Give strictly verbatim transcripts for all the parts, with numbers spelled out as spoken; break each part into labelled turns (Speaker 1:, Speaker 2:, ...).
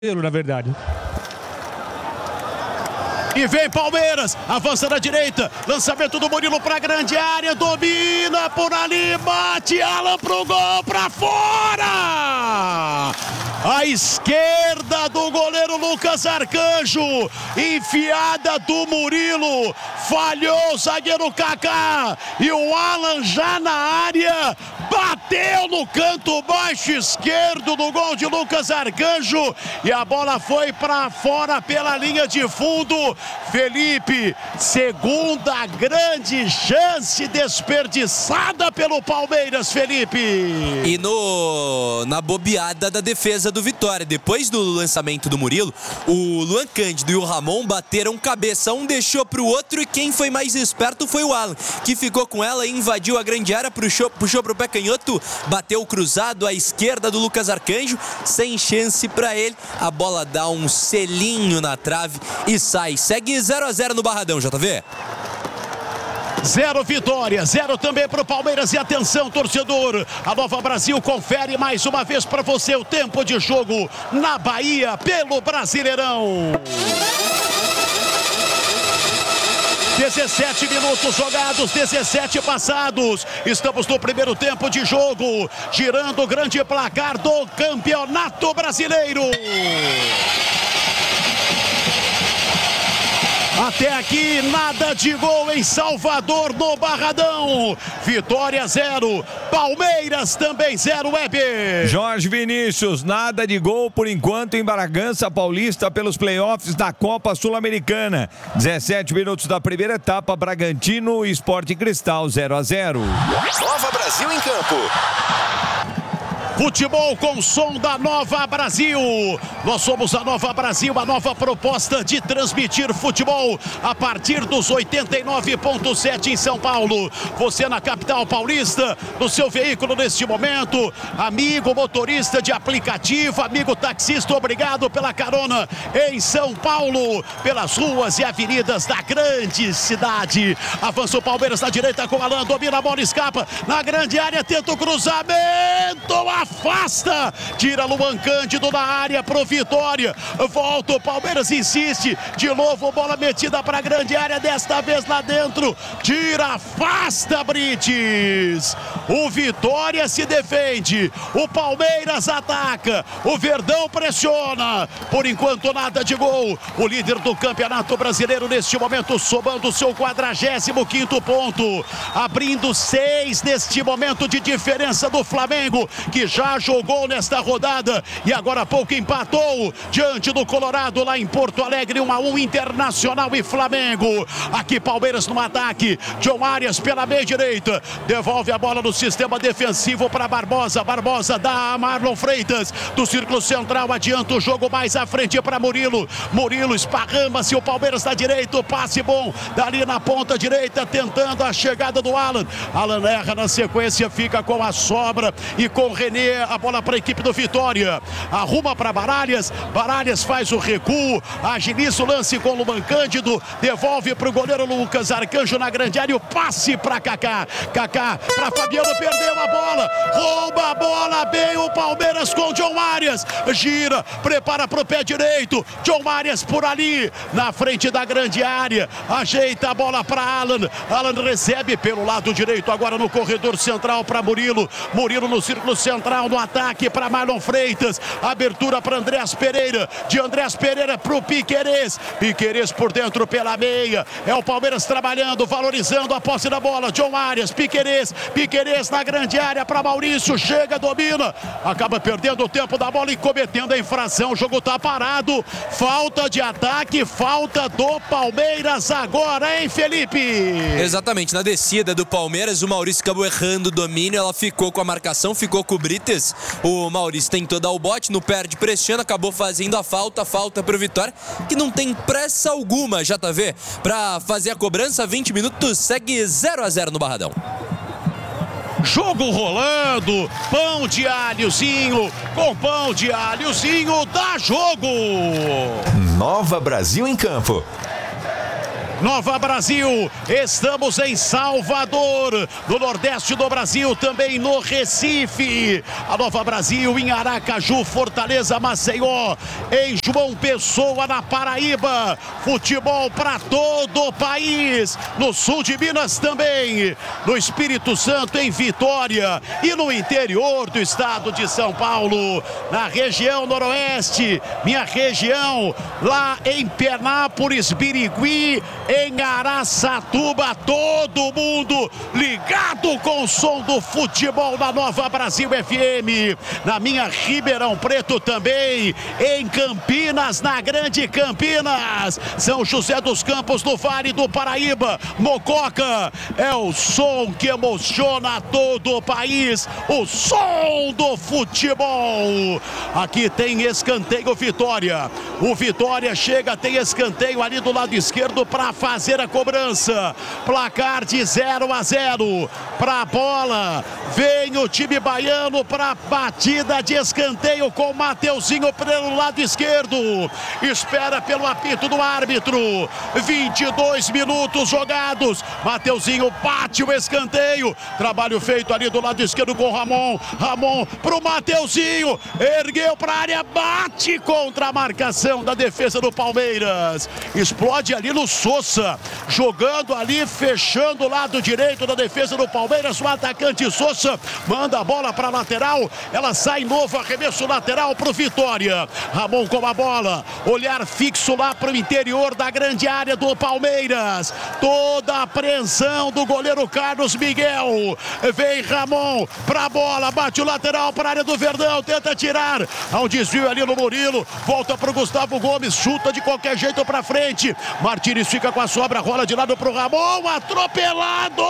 Speaker 1: Na verdade.
Speaker 2: E vem Palmeiras, avança na direita, lançamento do Murilo pra grande área, domina por ali, bate Alan pro gol, pra fora! A esquerda do goleiro Lucas Arcanjo, enfiada do Murilo, falhou o zagueiro Kaká e o Alan já na área, bateu no canto baixo esquerdo do gol de Lucas Arcanjo e a bola foi para fora pela linha de fundo. Felipe, segunda grande chance desperdiçada pelo Palmeiras, Felipe.
Speaker 3: E no, na bobeada da defesa do Vitória, depois do lançamento do Murilo, o Luan Cândido e o Ramon bateram cabeça, um deixou pro outro e quem foi mais esperto foi o Alan, que ficou com ela e invadiu a grande área, puxou, puxou pro pé canhoto, bateu cruzado à esquerda do Lucas Arcanjo, sem chance pra ele, a bola dá um selinho na trave e sai. Segue zero a zero no Barradão, J V.
Speaker 2: Zero Vitória, zero também para o Palmeiras. E atenção, torcedor, a Nova Brasil confere mais uma vez para você o tempo de jogo na Bahia pelo Brasileirão. dezessete minutos jogados, dezessete passados. Estamos no primeiro tempo de jogo, girando o grande placar do Campeonato Brasileiro. Até aqui, nada de gol em Salvador, no Barradão. Vitória zero, Palmeiras também zero, Weber.
Speaker 4: Jorge Vinícius, nada de gol por enquanto em Bragança Paulista pelos playoffs da Copa Sul-Americana. dezessete minutos da primeira etapa, Bragantino e Sport Cristal zero a zero.
Speaker 5: Nova Brasil em campo.
Speaker 2: Futebol com som da Nova Brasil. Nós somos a Nova Brasil, a nova proposta de transmitir futebol a partir dos oitenta e nove ponto sete em São Paulo. Você na capital paulista, no seu veículo neste momento, amigo motorista de aplicativo, amigo taxista, obrigado pela carona em São Paulo, pelas ruas e avenidas da grande cidade. Avança o Palmeiras na direita com Alan, domina a bola, escapa na grande área, tenta o cruzamento, afasta, tira Luan Cândido da área pro Vitória, volta o Palmeiras, insiste, de novo bola metida pra grande área, desta vez lá dentro, tira, afasta Brites, o Vitória se defende, o Palmeiras ataca, o Verdão pressiona, por enquanto nada de gol, o líder do Campeonato Brasileiro neste momento somando o seu quadragésimo quinto ponto, abrindo seis neste momento de diferença do Flamengo, que já jogou nesta rodada e agora há pouco empatou diante do Colorado lá em Porto Alegre, um a um, Internacional e Flamengo. Aqui Palmeiras no ataque, John Arias pela meia direita, devolve a bola no sistema defensivo para Barbosa, Barbosa dá a Marlon Freitas, do círculo central adianta o jogo mais à frente para Murilo, Murilo esparrama-se, o Palmeiras na direita, o passe bom, dali na ponta direita, tentando a chegada do Alan, Alan erra na sequência, fica com a sobra e com o René, a bola para a equipe do Vitória, arruma para Baralhas, Baralhas faz o recuo, agiliza o lance com o Luan Cândido, devolve para o goleiro Lucas Arcanjo na grande área, o passe para Kaká, Kaká para Fabiano, perdeu a bola, rouba a bola bem o Palmeiras com John Arias, gira, prepara para o pé direito, John Arias por ali, na frente da grande área, ajeita a bola para Alan, Alan recebe pelo lado direito, agora no corredor central para Murilo, Murilo no círculo central, no ataque para Marlon Freitas, abertura para Andrés Pereira, de Andrés Pereira para o Piquerez, Piquerez por dentro pela meia, é o Palmeiras trabalhando, valorizando a posse da bola, John Arias, Piquerez, Piquerez na grande área para Maurício, chega, domina, acaba perdendo o tempo da bola e cometendo a infração, o jogo está parado, falta de ataque, falta do Palmeiras agora, hein, Felipe?
Speaker 3: Exatamente, na descida do Palmeiras, o Maurício acabou errando o domínio, ela ficou com a marcação, ficou com o Brites, o Maurício tentou dar o bote, no perde, pressiona, acabou fazendo a falta, falta pro Vitória, que não tem pressa alguma, J V, pra fazer a cobrança, vinte minutos, segue zero a zero no Barradão.
Speaker 2: Jogo rolando, pão de alhozinho, com pão de alhozinho, dá jogo!
Speaker 5: Nova Brasil em campo.
Speaker 2: Nova Brasil, estamos em Salvador, no Nordeste do Brasil, também no Recife. A Nova Brasil em Aracaju, Fortaleza, Maceió, em João Pessoa, na Paraíba. Futebol para todo o país. No sul de Minas também. No Espírito Santo, em Vitória. E no interior do estado de São Paulo. Na região noroeste, minha região, lá em Penápolis, Birigui, em Araçatuba, todo mundo ligado com o som do futebol da Nova Brasil F M. Na minha Ribeirão Preto também, em Campinas, na Grande Campinas, São José dos Campos, do Vale do Paraíba, Mococa, é o som que emociona todo o país, o som do futebol. Aqui tem escanteio Vitória, o Vitória chega, tem escanteio ali do lado esquerdo para fazer a cobrança, placar de zero a zero, para a bola, vem o time baiano para batida de escanteio com o Mateuzinho pelo lado esquerdo, espera pelo apito do árbitro, vinte e dois minutos jogados, Mateuzinho bate o escanteio, trabalho feito ali do lado esquerdo com o Ramon, Ramon pro Mateuzinho, ergueu para a área, bate contra a marcação da defesa do Palmeiras, explode ali no Sousa, jogando ali, fechando o lado direito da defesa do Palmeiras, o atacante Sousa manda a bola para a lateral, ela sai novo, arremesso lateral para o Vitória, Ramon com a bola, olhar fixo lá para o interior da grande área do Palmeiras, toda a apreensão do goleiro Carlos Miguel, vem Ramon para a bola, bate o lateral para a área do Verdão, tenta tirar, há um desvio ali no Murilo, volta para o Gustavo Gomes, chuta de qualquer jeito para frente, Martínez fica com a sobra, rola de lado para o Ramon, atropelado,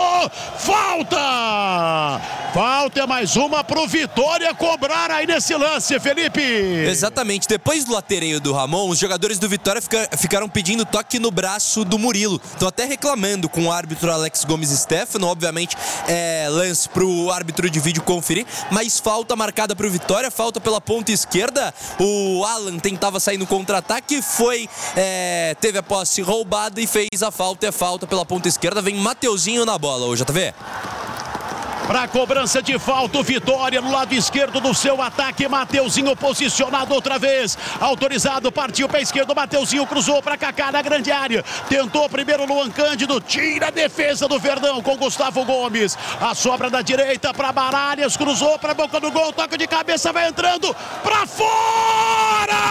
Speaker 2: falta, falta é mais uma para o Vitória cobrar aí nesse lance, Felipe.
Speaker 3: Exatamente, depois do latereio do Ramon, os jogadores do Vitória fica, ficaram pedindo toque no braço do Murilo, estão até reclamando com o árbitro Alex Gomes Stefano, obviamente é lance para o árbitro de vídeo conferir, mas falta marcada para o Vitória, falta pela ponta esquerda, o Alan tentava sair no contra-ataque, foi, é, teve a posse roubada e fez a falta, é falta pela ponta esquerda, vem Mateuzinho na bola, ô J V.
Speaker 2: Para a cobrança de falta, o Vitória no lado esquerdo do seu ataque, Mateuzinho posicionado outra vez, autorizado, partiu para a esquerda, Mateuzinho cruzou para Kaká na grande área, tentou primeiro Luan Cândido, tira a defesa do Verdão com Gustavo Gomes, a sobra da direita para Baralhas, cruzou para a boca do gol, toque de cabeça, vai entrando para fora!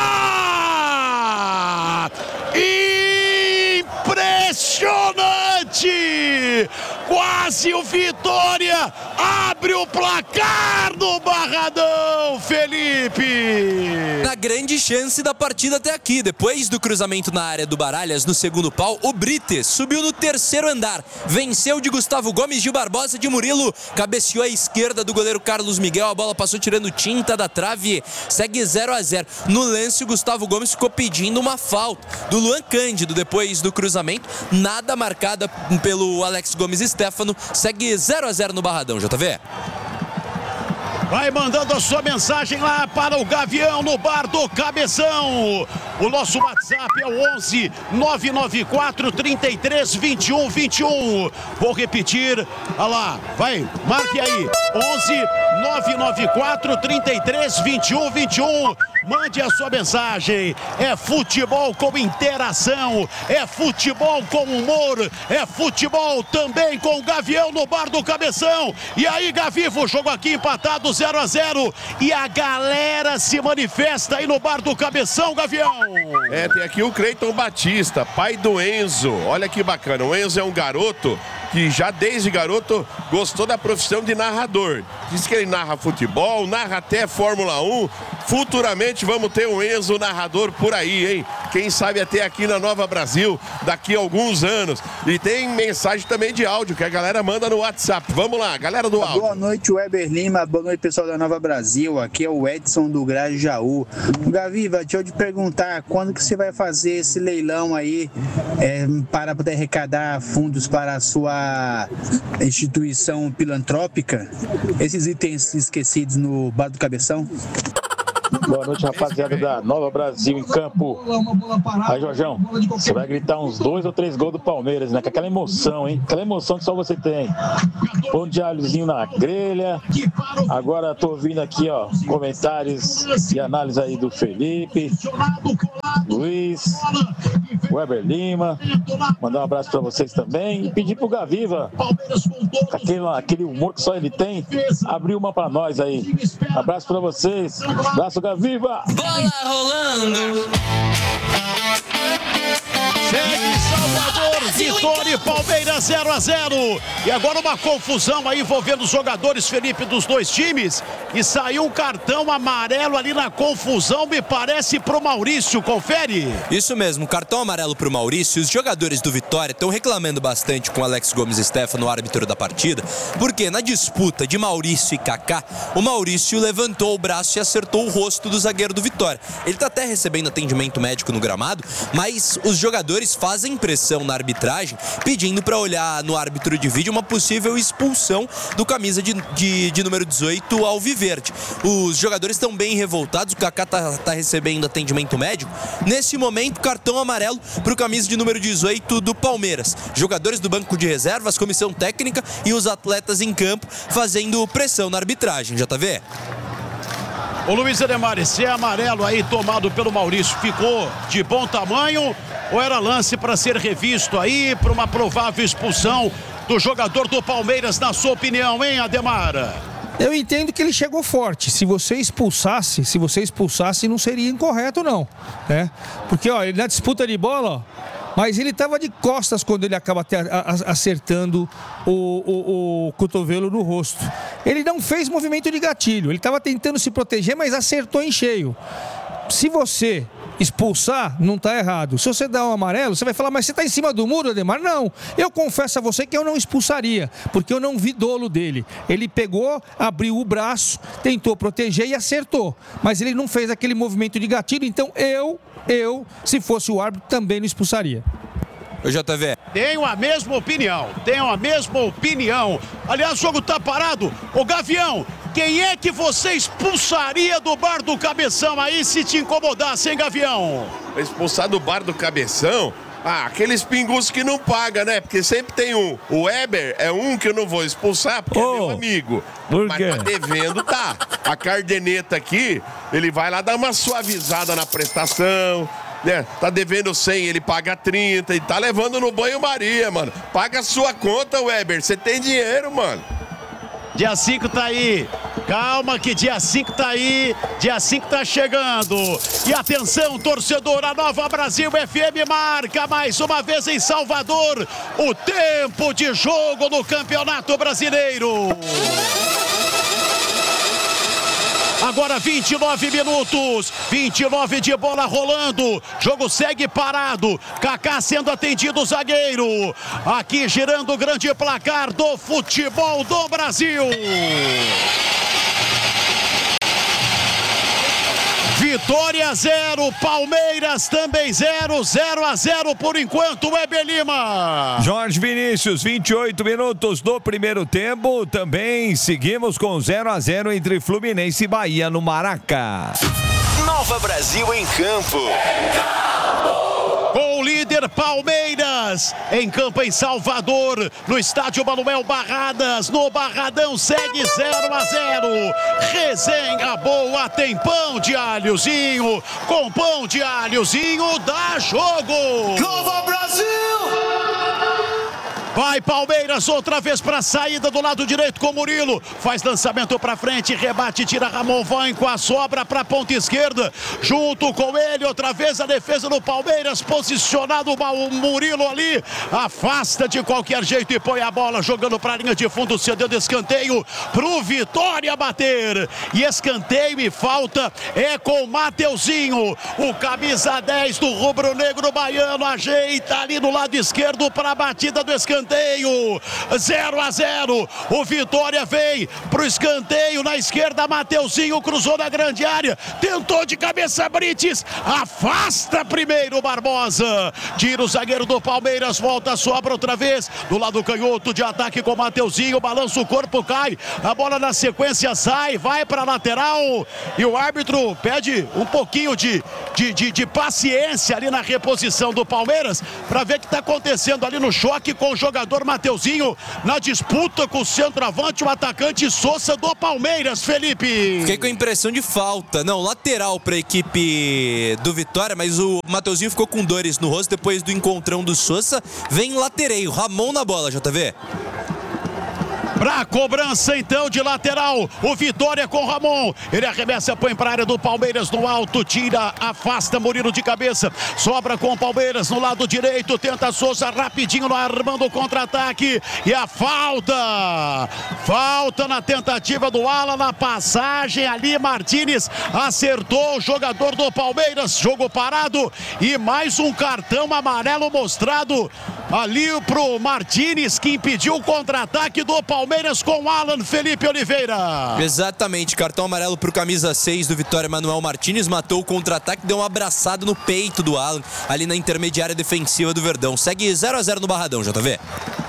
Speaker 2: Impressionante! Quase o Vitória abre o placar no Barradão, Felipe!
Speaker 3: Na grande chance da partida até aqui, depois do cruzamento na área do Baralhas, no segundo pau, o Brites subiu no terceiro andar, venceu de Gustavo Gomes, Gil Barbosa de Murilo, cabeceou à esquerda do goleiro Carlos Miguel, a bola passou tirando tinta da trave, segue zero a zero. No lance, o Gustavo Gomes ficou pedindo uma falta do Luan Cândido depois do cruzamento, nada marcada pelo Alex Gomes Stefano, segue zero a zero no Barradão, J V.
Speaker 2: Vai mandando a sua mensagem lá para o Gavião no Bar do Cabeção. O nosso WhatsApp é o onze nove nove quatro, trinta e três, vinte e um, vinte e um. Vou repetir. Olha lá, vai, marque aí. onze nove nove quatro, trinta e três, vinte e um, vinte e um. Mande a sua mensagem. É futebol com interação, é futebol com humor, é futebol também com o Gavião no Bar do Cabeção. E aí, Gavivo, jogo aqui empatado zero a zero e a galera se manifesta aí no Bar do Cabeção, Gavião.
Speaker 1: É, tem aqui o Cleiton Batista, pai do Enzo. Olha que bacana, o Enzo é um garoto que já desde garoto gostou da profissão de narrador. Diz que ele narra futebol, narra até Fórmula um. Futuramente vamos ter um Enzo narrador por aí, hein? Quem sabe até aqui na Nova Brasil, daqui a alguns anos. E tem mensagem também de áudio que a galera manda no WhatsApp. Vamos lá, galera do áudio.
Speaker 6: Boa noite, Weber Lima. Boa noite, pessoal da Nova Brasil. Aqui é o Edson do Grajaú. Gaviva, deixa eu te perguntar, quando que você vai fazer esse leilão aí é, para poder arrecadar fundos para a sua instituição filantrópica, esses itens esquecidos no Bar do Cabeção?
Speaker 7: Boa noite, rapaziada da Nova Brasil em campo. Aí, Jorjão, você vai gritar uns dois ou três gols do Palmeiras, né? Com aquela emoção, hein? Aquela emoção que só você tem. Pão de alhozinho na grelha. Agora tô ouvindo aqui, ó, comentários e análise aí do Felipe, Luiz, Weber Lima. Mandar um abraço pra vocês também. E pedir pro Gaviva, aquele, aquele humor que só ele tem, abrir uma pra nós aí. Abraço pra vocês. Abraço, Gaviva.
Speaker 3: Bola rolando.
Speaker 2: Segue Salvador, Vitória e Palmeiras zero a zero. E agora uma confusão aí envolvendo os jogadores, Felipe, dos dois times. E saiu um cartão amarelo ali na confusão, me parece, pro Maurício. Confere.
Speaker 3: Isso mesmo, cartão amarelo pro Maurício. Os jogadores do Vitória estão reclamando bastante com o Alex Gomes Stefano, o árbitro da partida, porque na disputa de Maurício e Kaká, o Maurício levantou o braço e acertou o rosto do zagueiro do Vitória. Ele tá até recebendo atendimento médico no gramado, mas os jogadores fazem pressão na arbitragem, pedindo para olhar no árbitro de vídeo uma possível expulsão do camisa de, de, de número dezoito Alviverde. Os jogadores estão bem revoltados, o Kaká tá, tá recebendo atendimento médico. Nesse momento, cartão amarelo para o camisa de número dezoito do Palmeiras. Jogadores do banco de reservas, comissão técnica e os atletas em campo fazendo pressão na arbitragem. J V?
Speaker 2: O Luiz Ademar, esse amarelo aí tomado pelo Maurício ficou de bom tamanho ou era lance para ser revisto aí para uma provável expulsão do jogador do Palmeiras, na sua opinião, hein, Ademar?
Speaker 8: Eu entendo que ele chegou forte. Se você expulsasse, se você expulsasse, não seria incorreto, não, né? Porque, ó, ele na disputa de bola, ó, mas ele estava de costas quando ele acaba acertando o, o, o cotovelo no rosto. Ele não fez movimento de gatilho, ele estava tentando se proteger, mas acertou em cheio. Se você expulsar, não está errado. Se você dá um amarelo, você vai falar, mas você está em cima do muro, Ademar? Não, eu confesso a você que eu não expulsaria, porque eu não vi dolo dele. Ele pegou, abriu o braço, tentou proteger e acertou, mas ele não fez aquele movimento de gatilho, então eu, eu, se fosse o árbitro, também não expulsaria.
Speaker 3: O J V.
Speaker 2: Tenho a mesma opinião, tenho a mesma opinião. Aliás, o jogo tá parado. Ô Gavião, quem é que você expulsaria do bar do Cabeção aí se te incomodasse, hein, Gavião?
Speaker 1: Expulsar do bar do Cabeção? Ah, aqueles pingus que não pagam, né? Porque sempre tem um. O Weber é um que eu não vou expulsar porque oh, é meu amigo.
Speaker 4: Por
Speaker 1: Mas
Speaker 4: quê?
Speaker 1: tá devendo, tá. A Cardeneta aqui, ele vai lá dar uma suavizada na prestação, né? Tá devendo cem, ele paga trinta e tá levando no banho-maria, mano. Paga a sua conta, Weber. Você tem dinheiro, mano.
Speaker 2: Dia cinco tá aí. Calma que dia cinco tá aí. Dia cinco tá chegando. E atenção, torcedor, a Nova Brasil F M marca mais uma vez em Salvador o tempo de jogo no Campeonato Brasileiro. Agora vinte e nove minutos, vinte e nove de bola rolando, jogo segue parado, Kaká sendo atendido, o zagueiro, aqui girando o grande placar do futebol do Brasil. Vitória zero, Palmeiras também zero, zero a zero por enquanto, Weber Lima.
Speaker 4: Jorge Vinícius, vinte e oito minutos do primeiro tempo, também seguimos com zero a zero entre Fluminense e Bahia no Maraca.
Speaker 5: Nova Brasil em campo.
Speaker 2: Com o líder Palmeiras, em campo em Salvador, no estádio Manuel Barradas, no Barradão segue zero a zero. Resenha boa, tem pão de alhozinho, com pão de alhozinho dá jogo.
Speaker 5: Nova Brasil!
Speaker 2: Vai Palmeiras outra vez para a saída do lado direito com Murilo. Faz lançamento para frente, rebate, tira Ramon Van com a sobra para a ponta esquerda. Junto com ele, outra vez a defesa do Palmeiras, posicionado o Murilo ali. Afasta de qualquer jeito e põe a bola jogando para a linha de fundo, cedendo escanteio para o Vitória bater. E escanteio e falta é com o Mateuzinho. O camisa dez do rubro-negro baiano ajeita ali no lado esquerdo para a batida do escanteio. escanteio. zero a zero. O Vitória vem pro escanteio na esquerda. Mateuzinho cruzou na grande área. Tentou de cabeça Brites. Afasta primeiro o Barbosa. Tira o zagueiro do Palmeiras. Volta, sobra outra vez. Do lado canhoto de ataque com o Mateuzinho. Balança o corpo, cai. A bola na sequência sai. Vai para lateral. E o árbitro pede um pouquinho de, de, de, de paciência ali na reposição do Palmeiras. Para ver o que está acontecendo ali no choque com o jogador Mateuzinho. Na disputa com o centroavante, o atacante Sousa do Palmeiras, Felipe.
Speaker 3: Fiquei com a impressão de falta. Não, lateral para a equipe do Vitória, mas o Mateuzinho ficou com dores no rosto depois do encontrão do Sousa. Vem latereio, Ramon na bola, J V.
Speaker 2: Pra cobrança então de lateral, o Vitória com o Ramon. Ele arremessa, põe pra área do Palmeiras no alto, tira, afasta Murilo de cabeça. Sobra com o Palmeiras no lado direito, tenta Sousa rapidinho no armando o contra-ataque. E a falta, falta na tentativa do Alan, na passagem ali, Martínez acertou o jogador do Palmeiras. Jogo parado e mais um cartão amarelo mostrado ali pro Martínez, que impediu o contra-ataque do Palmeiras com Alan Felipe Oliveira.
Speaker 3: Exatamente, cartão amarelo pro camisa seis do Vitória, Manuel Martínez, matou o contra-ataque, deu um abraçado no peito do Alan, ali na intermediária defensiva do Verdão. Segue zero a zero no Barradão, J V.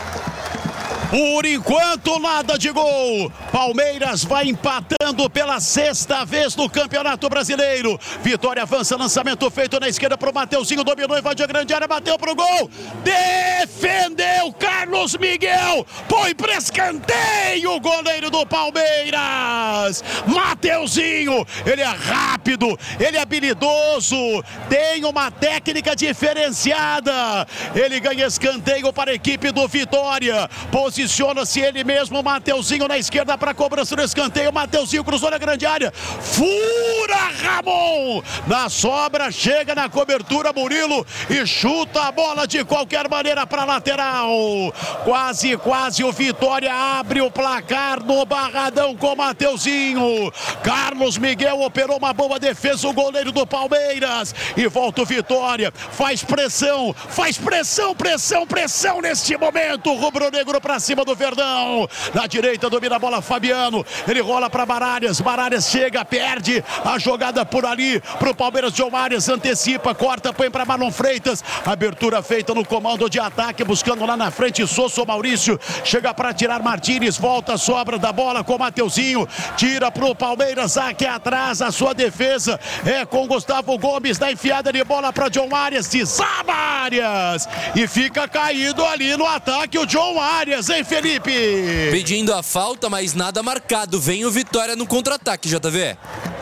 Speaker 2: Por enquanto, nada de gol. Palmeiras vai empatando pela sexta vez no Campeonato Brasileiro. Vitória avança, lançamento feito na esquerda pro Mateuzinho, dominou, invadiu a grande área, bateu pro gol. Defendeu Carlos Miguel. Põe pra escanteio o goleiro do Palmeiras. Mateuzinho, ele é rápido, ele é habilidoso, tem uma técnica diferenciada. Ele ganha escanteio para a equipe do Vitória. Posição Posiciona-se ele mesmo, Mateuzinho na esquerda para cobrança do escanteio. Mateuzinho cruzou na grande área. Fura Ramon. Na sobra, chega na cobertura Murilo e chuta a bola de qualquer maneira para lateral. Quase, quase o Vitória abre o placar no Barradão com Mateuzinho. Carlos Miguel operou uma boa defesa, o goleiro do Palmeiras. E volta o Vitória. Faz pressão, faz pressão, pressão, pressão neste momento. Rubro-negro para cima do Verdão. Na direita domina a bola Fabiano. Ele rola para Baralhas. Baralhas chega, perde a jogada por ali pro Palmeiras. João Arias antecipa, corta, põe para Marlon Freitas. Abertura feita no comando de ataque, buscando lá na frente Sousa. Maurício chega para tirar Martínez. Volta, sobra da bola com Mateuzinho. Tira pro Palmeiras aqui atrás. A sua defesa é com Gustavo Gomes. Da enfiada de bola para João Arias. Desaba Arias. E fica caído ali no ataque o João Arias, hein, Felipe?
Speaker 3: Pedindo a falta, mas nada marcado. Vem o Vitória no contra-ataque, J V.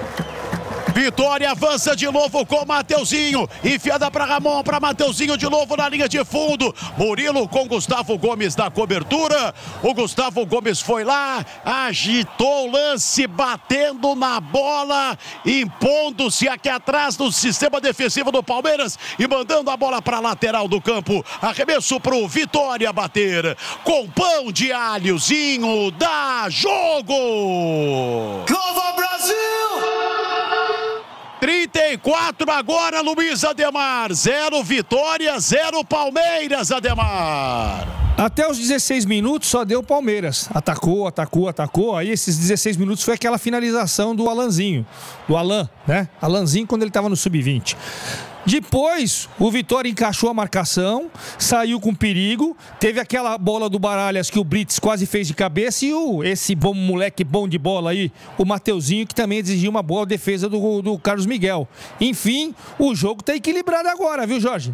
Speaker 2: Vitória avança de novo com Mateuzinho. Enfiada para Ramon, para Mateuzinho de novo na linha de fundo. Murilo com Gustavo Gomes na cobertura. O Gustavo Gomes foi lá, agitou o lance, batendo na bola, impondo-se aqui atrás do sistema defensivo do Palmeiras e mandando a bola para a lateral do campo. Arremesso para o Vitória bater. Com pão de alhozinho, dá jogo!
Speaker 5: Nova Brasil!
Speaker 2: trinta e quatro agora, Luiz Ademar. Zero Vitória, zero Palmeiras, Ademar.
Speaker 8: Até os dezesseis minutos só deu Palmeiras. Atacou, atacou, atacou. Aí esses dezesseis minutos foi aquela finalização do Alanzinho. Do Alan, né? Alanzinho quando ele estava no sub vinte. Depois, o Vitória encaixou a marcação, saiu com perigo, teve aquela bola do Baralhas que o Brits quase fez de cabeça e o, esse bom moleque bom de bola aí, o Mateuzinho, que também exigiu uma boa defesa do, do Carlos Miguel. Enfim, o jogo tá equilibrado agora, viu, Jorge?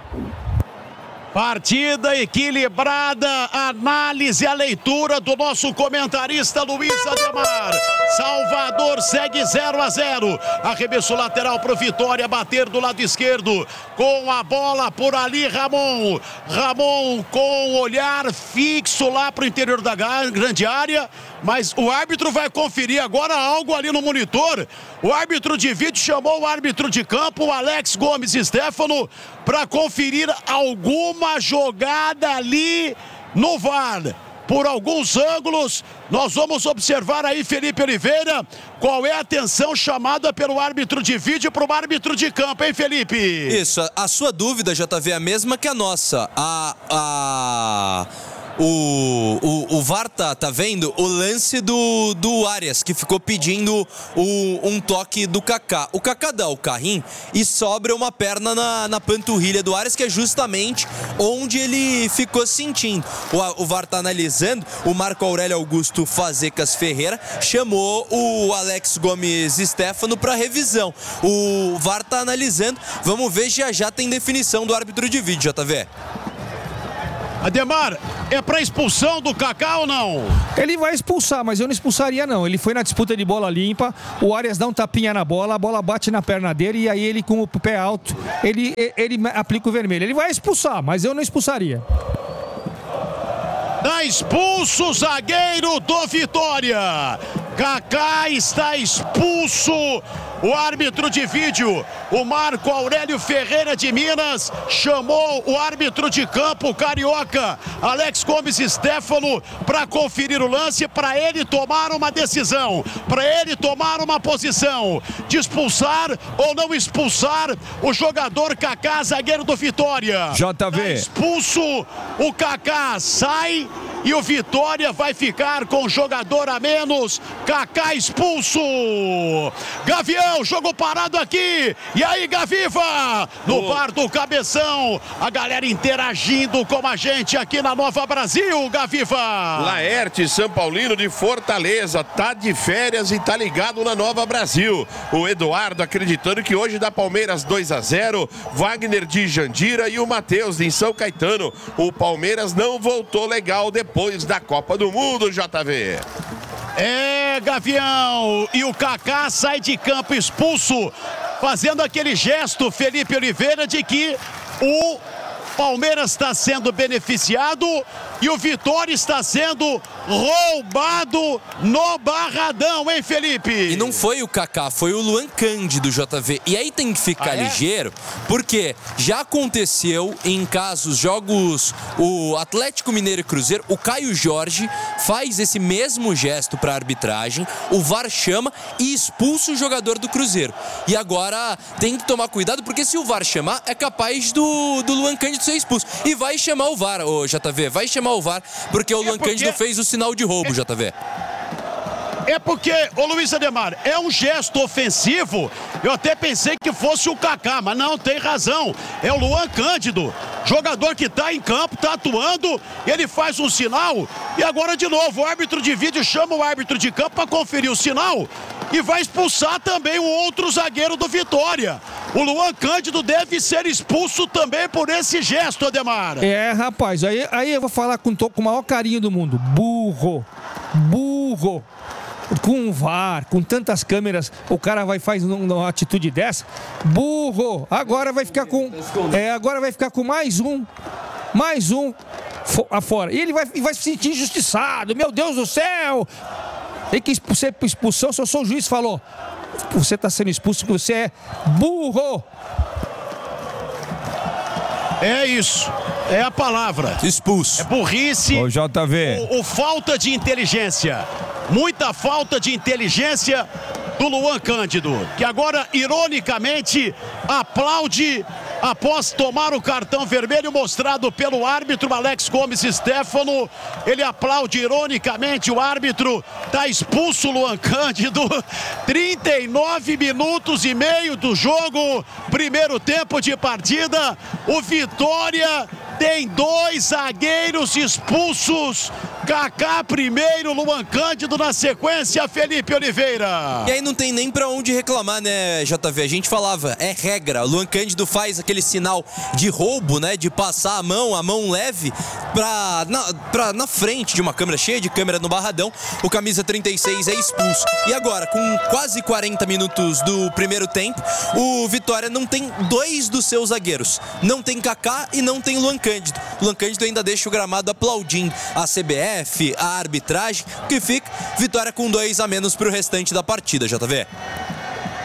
Speaker 2: Partida equilibrada, análise, a leitura do nosso comentarista Luiz Ademar. Salvador segue zero a zero. Arremesso lateral para o Vitória bater do lado esquerdo. Com a bola por ali, Ramon. Ramon com o olhar fixo lá para o interior da grande área. Mas o árbitro vai conferir agora algo ali no monitor. O árbitro de vídeo chamou o árbitro de campo, o Alex Gomes Stefano, para conferir alguma jogada ali no V A R. Por alguns ângulos, nós vamos observar aí, Felipe Oliveira, qual é a atenção chamada pelo árbitro de vídeo para o árbitro de campo, hein, Felipe?
Speaker 3: Isso, a, a sua dúvida, J V, é a mesma que a nossa. A... a... o, o, o V A R tá, tá vendo o lance do, do Arias, que ficou pedindo o, um toque do Kaká. O Kaká dá o carrinho e sobra uma perna na, na panturrilha do Arias, que é justamente onde ele ficou sentindo. O, o V A R tá analisando, o Marco Aurélio Augusto Fazecas Ferreira chamou o Alex Gomes Stefano para revisão. O V A R tá analisando, vamos ver, já já tem definição do árbitro de vídeo, J V.
Speaker 2: Ademar, é pra expulsão do Kaká ou não?
Speaker 8: Ele vai expulsar, mas eu não expulsaria não. Ele foi na disputa de bola limpa, o Arias dá um tapinha na bola, a bola bate na perna dele e aí ele com o pé alto, ele, ele aplica o vermelho. Ele vai expulsar, mas eu não expulsaria.
Speaker 2: Tá expulso o zagueiro do Vitória. Kaká está expulso. O árbitro de vídeo, o Marco Aurélio Ferreira de Minas, chamou o árbitro de campo, o carioca, Alex Gomes Stefano, para conferir o lance, para ele tomar uma decisão, para ele tomar uma posição de expulsar ou não expulsar o jogador Kaká, zagueiro do Vitória.
Speaker 4: J V.
Speaker 2: Tá expulso, o Kaká sai e o Vitória vai ficar com jogador a menos. Kaká expulso. Gavião, jogo parado aqui. E aí, Gaviva? No oh. bar do Cabeção. A galera interagindo com a gente aqui na Nova Brasil, Gaviva.
Speaker 1: Laerte, São Paulino de Fortaleza, tá de férias e tá ligado na Nova Brasil. O Eduardo acreditando que hoje dá Palmeiras dois a zero. Wagner de Jandira e o Matheus de São Caetano. O Palmeiras não voltou legal depois da Copa do Mundo, J V.
Speaker 2: É, Gavião, e o Kaká sai de campo expulso, fazendo aquele gesto, Felipe Oliveira, de que o Palmeiras está sendo beneficiado e o Vitória está sendo roubado no Barradão, hein, Felipe?
Speaker 3: E não foi o Kaká, foi o Luan Cândido, J V. E aí tem que ficar ah, é? ligeiro, porque já aconteceu em casos, jogos, o Atlético Mineiro e Cruzeiro, o Caio Jorge faz esse mesmo gesto para a arbitragem, o V A R chama e expulsa o jogador do Cruzeiro. E agora tem que tomar cuidado, porque se o V A R chamar, é capaz do, do Luan Cândido ser expulso. E vai chamar o V A R, ô J V, vai chamar o V A R, porque o é Luan porque... Cândido fez o sinal de roubo, J V.
Speaker 2: É porque, ô Luiz Ademar, é um gesto ofensivo. Eu até pensei que fosse o Kaká, mas não, tem razão. É o Luan Cândido, jogador que tá em campo, tá atuando, ele faz um sinal e agora de novo o árbitro de vídeo chama o árbitro de campo para conferir o sinal e vai expulsar também o outro zagueiro do Vitória. O Luan Cândido deve ser expulso também por esse gesto, Ademar.
Speaker 8: É, rapaz, aí, aí eu vou falar com, com o maior carinho do mundo. Burro, burro. Com um V A R, com tantas câmeras, o cara vai fazer uma atitude dessa. Burro! Agora vai ficar com. É, agora vai ficar com mais um. Mais um afora. E ele vai, vai se sentir injustiçado. Meu Deus do céu! Tem que ser expulsão. Se eu sou o juiz, falou. Você está sendo expulso porque você é burro.
Speaker 2: É isso. É a palavra.
Speaker 3: Expulso.
Speaker 2: É burrice.
Speaker 4: Ô, J V.
Speaker 2: O, o falta de inteligência. Muita falta de inteligência do Luan Cândido, que agora, ironicamente, aplaude após tomar o cartão vermelho mostrado pelo árbitro Alex Gomes Stefano. Ele aplaude ironicamente o árbitro. Tá expulso o Luan Cândido. trinta e nove minutos e meio do jogo. Primeiro tempo de partida. O Vitória tem dois zagueiros expulsos. Kaká primeiro, Luan Cândido na sequência, Felipe Oliveira.
Speaker 3: E aí não tem nem pra onde reclamar, né, J V? A gente falava, é regra. O Luan Cândido faz aquele sinal de roubo, né, de passar a mão, a mão leve pra na, pra, na frente de uma câmera, cheia de câmera no Barradão. O camisa trinta e seis é expulso. E agora, com quase quarenta minutos do primeiro tempo, o Vitória não tem dois dos seus zagueiros. Não tem Kaká e não tem Luan Cândido. Luan Cândido ainda deixa o gramado aplaudindo a C B F, a arbitragem, que fica Vitória com dois a menos para o restante da partida, J V.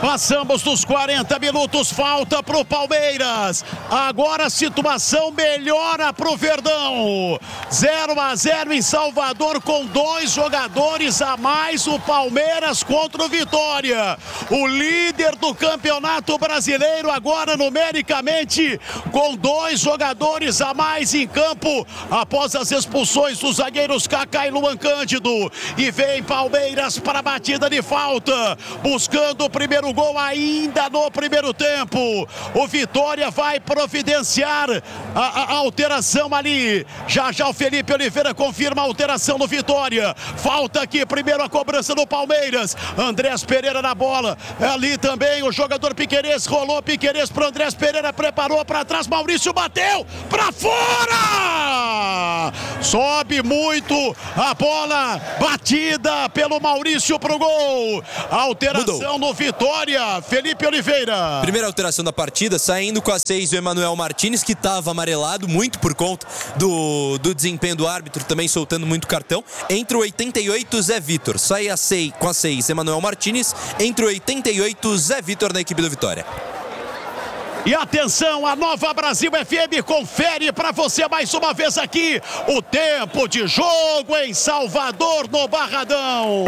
Speaker 2: Passamos dos quarenta minutos, falta pro Palmeiras. Agora a situação melhora pro Verdão. zero a zero em Salvador com dois jogadores a mais. O Palmeiras contra o Vitória. O líder do Campeonato Brasileiro agora numericamente com dois jogadores a mais em campo após as expulsões dos zagueiros Kaká e Luan Cândido. E vem Palmeiras para a batida de falta, buscando o primeiro gol ainda no primeiro tempo. O Vitória vai providenciar a, a, a alteração ali. Já já o Felipe Oliveira confirma a alteração do Vitória. Falta aqui primeiro a cobrança do Palmeiras. Andrés Pereira na bola. Ali também o jogador Piquerez rolou. Piquerez para Andrés Pereira, preparou para trás. Maurício bateu para fora. Sobe muito a bola batida pelo Maurício pro gol. Alteração Mudou. no Vitória. Felipe Oliveira.
Speaker 3: Primeira alteração da partida, saindo com a seis o Emanuel Martínez, que estava amarelado muito por conta do, do desempenho do árbitro, também soltando muito cartão. Entre o oitenta e oito, Zé Vitor. Sai a seis, com a seis, Emanuel Martínez. Entre o oitenta e oito, Zé Vitor na equipe do Vitória.
Speaker 2: E atenção, a Nova Brasil F M confere para você mais uma vez aqui o tempo de jogo em Salvador, no Barradão.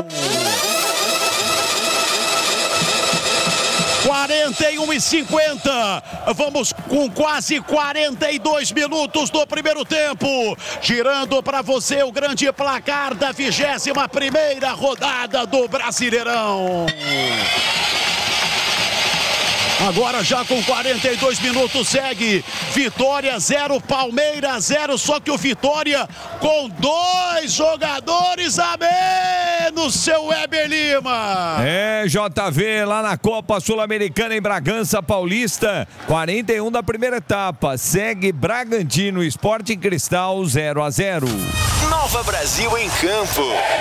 Speaker 2: quarenta e um e cinquenta, vamos com quase quarenta e dois minutos do primeiro tempo, girando para você o grande placar da vigésima primeira rodada do Brasileirão. Agora já com quarenta e dois minutos segue Vitória zero, Palmeiras zero, só que o Vitória com dois jogadores a menos, seu Weber Lima.
Speaker 4: É, J V lá na Copa Sul-Americana em Bragança Paulista, quarenta e um da primeira etapa, segue Bragantino Sporting Cristal zero a zero.
Speaker 5: Nova Brasil em campo.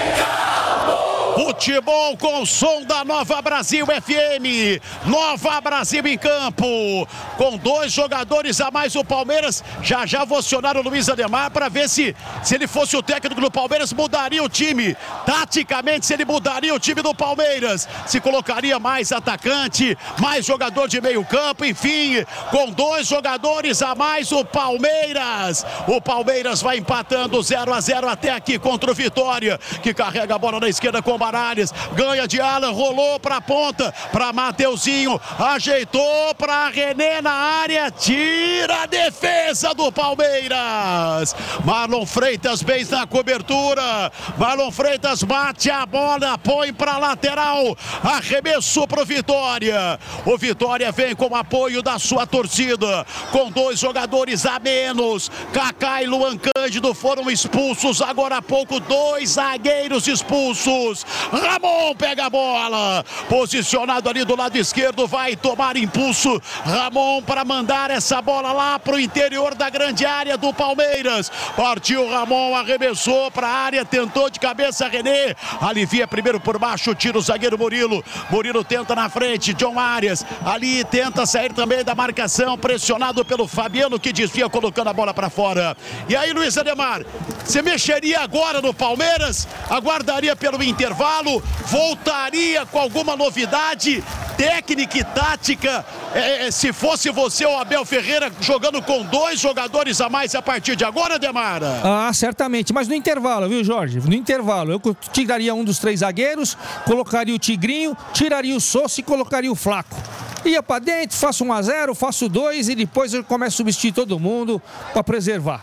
Speaker 2: Futebol com o som da Nova Brasil F M. Nova Brasil em campo. Com dois jogadores a mais o Palmeiras. Já já vou acionar o Luiz Ademar para ver se, se ele fosse o técnico do Palmeiras, mudaria o time. Taticamente, se ele mudaria o time do Palmeiras. Se colocaria mais atacante, mais jogador de meio campo. Enfim, com dois jogadores a mais o Palmeiras. O Palmeiras vai empatando zero a zero até aqui contra o Vitória, que carrega a bola na esquerda com Baralhas, ganha de Alan, rolou para a ponta, para Mateuzinho, ajeitou para René na área, tira a defesa do Palmeiras. Marlon Freitas bem na cobertura, Marlon Freitas bate a bola, põe para lateral, arremesso para o Vitória. O Vitória vem com apoio da sua torcida, com dois jogadores a menos. Kaká e Luan Cândido foram expulsos agora há pouco, dois zagueiros expulsos. Ramon pega a bola, posicionado ali do lado esquerdo, vai tomar impulso. Ramon para mandar essa bola lá para o interior da grande área do Palmeiras. Partiu Ramon, arremessou para a área, tentou de cabeça René, alivia primeiro por baixo, tira o zagueiro Murilo. Murilo tenta na frente, John Arias ali tenta sair também da marcação, pressionado pelo Fabiano, que desvia colocando a bola para fora. E aí, Luiz Ademar, você mexeria agora no Palmeiras? Aguardaria pelo intervalo? Voltaria com alguma novidade técnica e tática? É, se fosse você ou Abel Ferreira jogando com dois jogadores a mais a partir de agora, Demara?
Speaker 8: Ah, certamente, mas no intervalo, viu, Jorge? No intervalo, eu tiraria um dos três zagueiros, colocaria o Tigrinho, tiraria o Sousa e colocaria o Flaco. Ia pra dentro, faço um a zero, faço dois e depois eu começo a substituir todo mundo para preservar.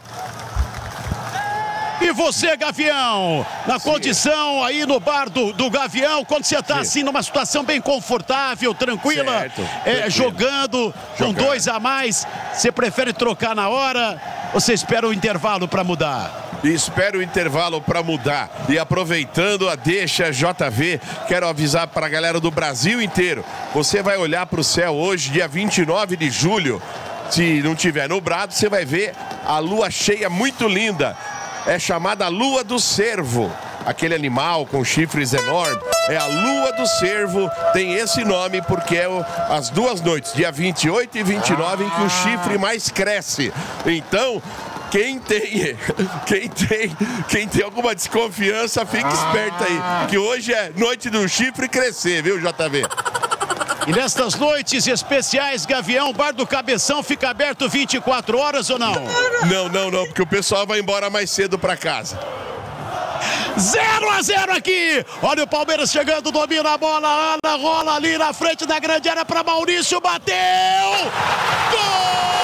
Speaker 2: E você, Gavião, na Sim. condição aí no bar do, do Gavião, quando você tá Sim. assim numa situação bem confortável, tranquila, certo, é, jogando com Jogar. dois a mais, você prefere trocar na hora ou você espera o intervalo para mudar?
Speaker 1: Espero o intervalo para mudar. E aproveitando a deixa J V, quero avisar para a galera do Brasil inteiro. Você vai olhar para o céu hoje, dia vinte e nove de julho. Se não tiver nublado, você vai ver a lua cheia muito linda. É chamada Lua do Cervo. Aquele animal com chifres enormes. É a Lua do Cervo. Tem esse nome porque é as duas noites, dia vinte e oito e vinte e nove, em que o chifre mais cresce. Então, quem tem, quem tem, quem tem alguma desconfiança, fique esperto aí. Que hoje é noite do chifre crescer, viu, J V?
Speaker 2: E nestas noites especiais, Gavião, Bar do Cabeção fica aberto vinte e quatro horas ou não?
Speaker 1: Não, não, não, porque o pessoal vai embora mais cedo pra casa.
Speaker 2: zero a zero aqui. Olha o Palmeiras chegando, domina a bola. Ana rola ali na frente da grande área para Maurício. Bateu! Gol!